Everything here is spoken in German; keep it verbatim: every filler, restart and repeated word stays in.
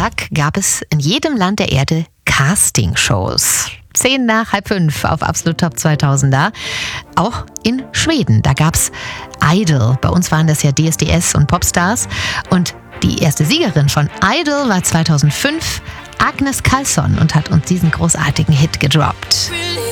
Samstag gab es in jedem Land der Erde Castingshows. Zehn nach halb fünf auf Absolut Top zweitausender. Auch in Schweden, da gab's Idol. Bei uns waren das ja D S D S und Popstars. Und die erste Siegerin von Idol war zweitausendfünf Agnes Karlsson und hat uns diesen großartigen Hit gedroppt.